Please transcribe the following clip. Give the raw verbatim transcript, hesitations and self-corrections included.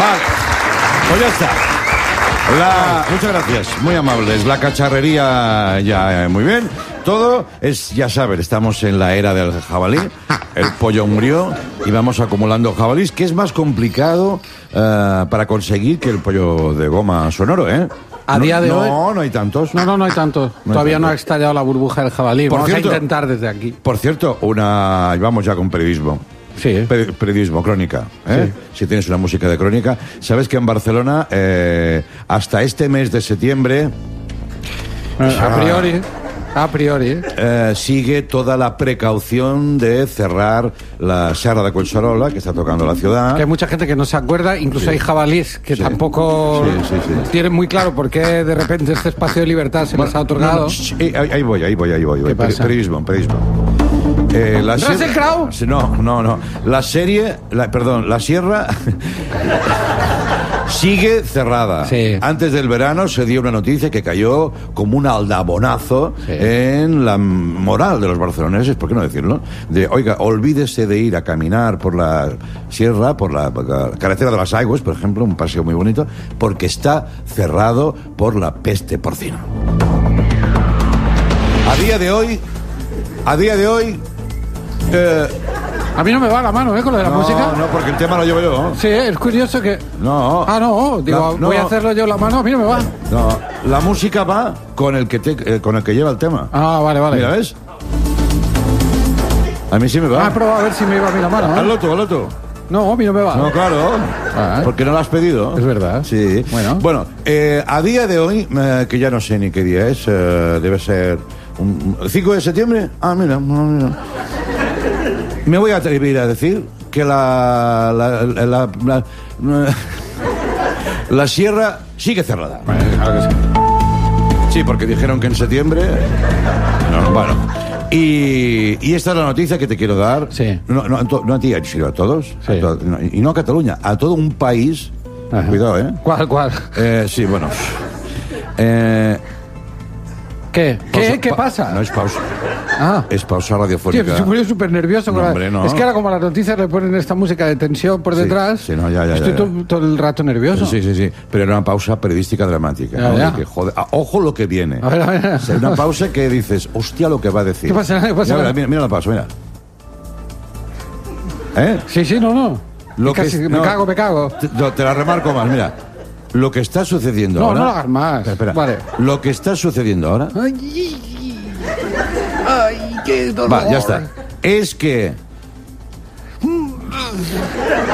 Vale. Pues ya está. La... Muchas gracias, muy amables. La cacharrería ya eh, muy bien. Todo es, ya saben, estamos en la era del jabalí, el pollo murió y vamos acumulando jabalís, que es más complicado uh, para conseguir que el pollo de goma sonoro, ¿eh? A no, día de no, hoy... No, no hay tantos. No, no, no hay tantos. No Todavía hay no ha tantos. estallado la burbuja del jabalí. Por Vamos cierto, a intentar desde aquí. Por cierto, una... Vamos ya con periodismo. Sí. Pe- periodismo, crónica, ¿eh? Sí. Si tienes una música de crónica. Sabes que en Barcelona, eh, hasta este mes de septiembre... Eh, a priori... A priori. Eh, sigue toda la precaución de cerrar la Serra de Collserola, que está tocando la ciudad. Que hay mucha gente que no se acuerda, incluso Sí. hay jabalíes que Sí. tampoco Sí, sí, sí. tienen muy claro por qué de repente este espacio de libertad se les ha otorgado. No, no, sh- eh, ahí, ahí voy, ahí voy, ahí voy. ¿Qué pasa? Periodismo, periodismo. Eh, la ¿Russell sierra- Crowe? Sí, No, no, no. La serie, la, perdón, la sierra sigue cerrada. Sí. Antes del verano se dio una noticia que cayó como un aldabonazo Sí. en la moral de los barceloneses, ¿por qué no decirlo? De, oiga, olvídese de ir a caminar por la sierra, por la, por la carretera de las Aigües, por ejemplo, un paseo muy bonito, porque está cerrado por la peste porcina. A día de hoy, a día de hoy, eh, A mí no me va la mano, ¿eh? Con lo de la no, música. no, porque el tema lo llevo yo. Sí, es curioso que... No. Ah, no, digo, La- no. voy a hacerlo yo la mano, a mí no me va. No, la música va con el que te, eh, con el que lleva el tema. Ah, vale, vale. Mira, ¿ves? A mí sí me va. Ah, he probado a ver si me iba a mí la mano, ¿eh? Hazlo tú, hazlo tú. No, a mí no me va. No, claro. Ah. Porque no lo has pedido. Es verdad. Sí. Bueno. Bueno, eh, a día de hoy, eh, que ya no sé ni qué día es, eh, debe ser un, un- cinco de septiembre. Ah, mira, no, mira. Me voy a atrever a decir que la la, la, la, la, la sierra sigue cerrada. Claro que sí. Sí, porque dijeron que en septiembre... No, bueno. Y, y esta es la noticia que te quiero dar. Sí. No, no, a to- no a ti, sino a todos. Sí. A to- no, y no a Cataluña, a todo un país. Ajá. Cuidado, ¿eh? ¿Cuál, cuál? Eh, sí, bueno. Eh, ¿Qué? ¿Qué? pausa- ¿Qué pa- pasa? No es pausa. Ah. Es pausa Tío, radiofónica. se pone súper nervioso. No, con la- hombre, no. Es que ahora como a las noticias le ponen esta música de tensión por Sí, detrás, sí, no, ya, ya, estoy ya, todo, ya. todo el rato nervioso. Sí, sí, sí. Pero era una pausa periodística dramática. Ya, ¿no? ya. De que, joder, ah, ojo lo que viene. A ver, a ver. O sea, una pausa que dices, hostia lo que va a decir. ¿Qué pasa? ¿Qué pasa? Mira, mira, mira la pausa, mira. ¿Eh? Sí, sí, no, no. Lo Casi, que es- me no. cago, me cago. Te, no, te la remarco más, mira. Lo que está sucediendo No, ahora... no lo hagas más. Espera, espera. Vale. Lo que está sucediendo ahora... Ay, ay, qué dolor. Va, ya está. Es que...